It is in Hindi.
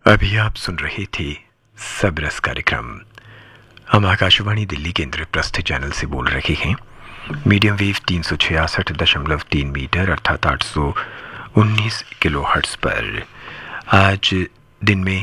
अभी आप सुन रहे थे सबरस कार्यक्रम। हम आकाशवाणी दिल्ली केंद्र प्रस्थ चैनल से बोल रहे हैं। मीडियम वेव 366.3 मीटर अर्थात 819 किलो हर्ट्ज पर। आज दिन में